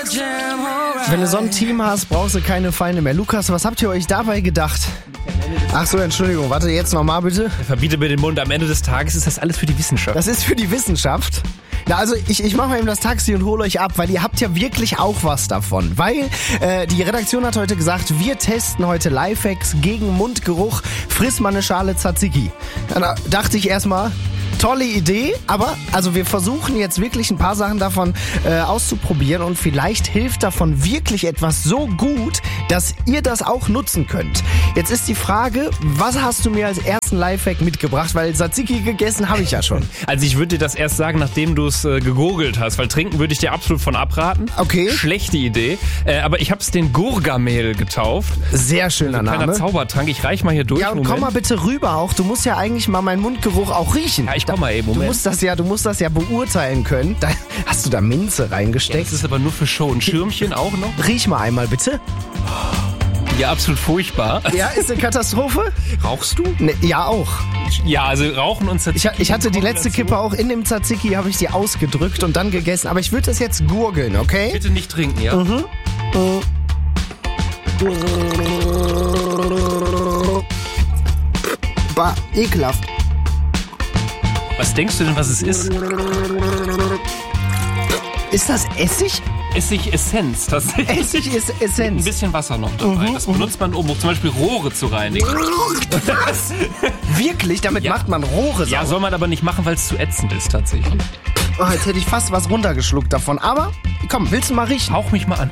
Wenn du so ein Team hast, brauchst du keine Feinde mehr. Lukas, was habt ihr euch dabei gedacht? Ach so, Entschuldigung, warte, jetzt nochmal bitte. Verbiete mir den Mund, am Ende des Tages ist das alles für die Wissenschaft. Das ist für die Wissenschaft. Na, also ich mache mal eben das Taxi und hole euch ab, weil ihr habt ja wirklich auch was davon. Weil die Redaktion hat heute gesagt, wir testen heute Lifehacks gegen Mundgeruch. Friss mal eine Schale Tzatziki. Da dachte ich erstmal, tolle Idee, aber also wir versuchen jetzt wirklich ein paar Sachen davon auszuprobieren und vielleicht hilft davon wirklich etwas so gut, dass ihr das auch nutzen könnt. Jetzt ist die Frage, was hast du mir als ersten Lifehack mitgebracht? Weil Tzatziki gegessen habe ich ja schon. Also ich würde dir das erst sagen, nachdem du es gegurgelt hast, weil trinken würde ich dir absolut von abraten. Okay. Schlechte Idee. Aber ich habe es den Gurgamel getauft. Sehr schöner Name. Kleiner Zaubertrank. Ich reich mal hier durch. Ja, und komm mal bitte rüber auch. Du musst ja eigentlich mal meinen Mundgeruch auch riechen. Ja, ich komm mal eben. Moment. Du musst das ja beurteilen können. Hast du da Minze reingesteckt? Ja, das ist aber nur für Show. Ein Schirmchen auch noch? Riech mal einmal bitte. Ja, absolut furchtbar. Ja, ist eine Katastrophe. Rauchst du? Ne, ja, auch. Ja, also Rauchen und Tzatziki. Ich hatte die letzte Kippe auch in dem Tzatziki, habe ich die ausgedrückt und dann gegessen. Aber ich würde das jetzt gurgeln, okay? Bitte nicht trinken, ja? Mhm. Bah, ekelhaft. Was denkst du denn, was es ist? Ist das Essig? Essig-Essenz tatsächlich. Essig ist Essenz. Ein bisschen Wasser noch dabei. Das benutzt man, um zum Beispiel Rohre zu reinigen. Was? Wirklich? Damit macht man Rohre sauber? Ja, soll man aber nicht machen, weil es zu ätzend ist tatsächlich. Oh, jetzt hätte ich fast was runtergeschluckt davon. Aber, komm, willst du mal riechen? Hauch mich mal an.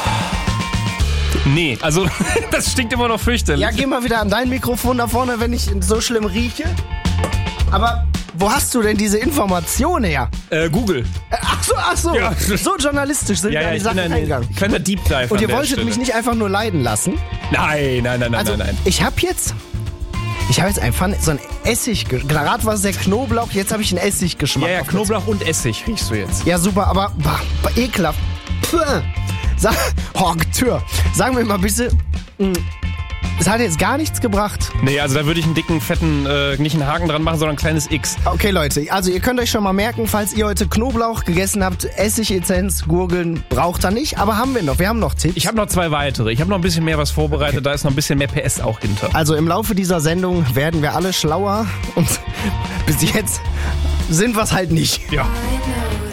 Nee, also das stinkt immer noch fürchterlich. Ja, geh mal wieder an dein Mikrofon da vorne, wenn ich so schlimm rieche. Aber wo hast du denn diese Information her? Google. Ach so. Ja. So journalistisch sind wir an die Sachen eingegangen. Kleiner Deep Dive. Und ihr wolltet mich nicht einfach nur leiden lassen? Nein. Also, ich habe jetzt einfach so ein Essig. Gerade war es der Knoblauch, jetzt habe ich einen Essiggeschmack. Ja, Knoblauch und Essig riechst du jetzt. Ja, super, aber ekelhaft. Sag mir mal bitte, es hat jetzt gar nichts gebracht. Nee, also da würde ich einen dicken, fetten, nicht einen Haken dran machen, sondern ein kleines X. Okay, Leute, also ihr könnt euch schon mal merken, falls ihr heute Knoblauch gegessen habt, Essig-Essenz, Gurgeln braucht er nicht, aber wir haben noch Tipps. Ich habe noch 2 weitere. Ich habe noch ein bisschen mehr was vorbereitet, okay. Da ist noch ein bisschen mehr PS auch hinter. Also im Laufe dieser Sendung werden wir alle schlauer und bis jetzt sind wir es halt nicht. Ja.